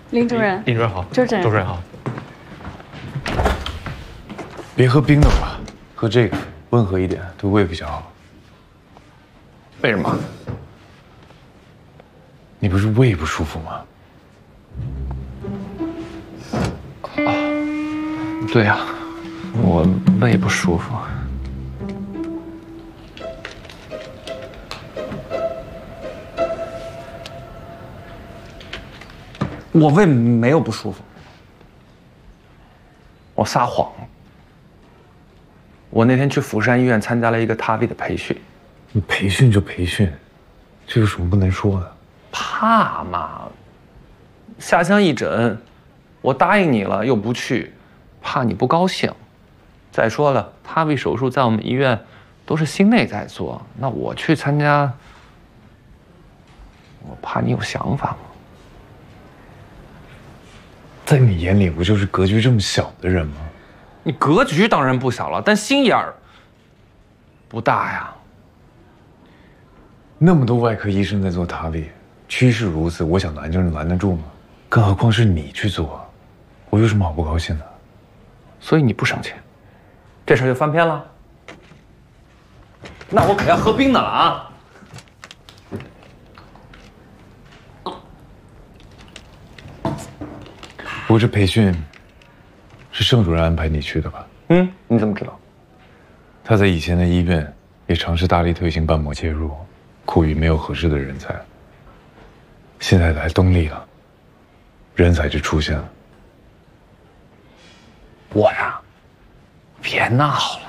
林主任， 林主任好， 周主任好。 别喝冰的吧，喝这个温和一点，对胃比较好。 为什么？ 你不是胃不舒服吗？ 啊，对呀，我胃不舒服。我胃没有不舒服，我撒谎。我那天去釜山医院参加了一个TAVI的培训。 你培训就培训，这有什么不能说的？ 怕嘛？下乡义诊，我答应你了又不去，怕你不高兴。再说了，TAVI手术在我们医院都是心内在做，那我去参加，我怕你有想法嘛。 在你眼里，我就是格局这么小的人吗？ 你格局当然不小了，但心眼儿不大呀。 那么多外科医生在做TAVI，趋势如此，我想拦就拦得住吗？更何况是你去做，我有什么好不高兴的？ 所以你不省钱，这事儿就翻篇了。那我可要喝冰的了啊！ 不过这培训是盛主任安排你去的吧？ 嗯，你怎么知道？ 他在以前的医院也尝试大力推行瓣膜切入，苦于没有合适的人才。现在来东丽了，人才就出现了。 我呀，别闹了。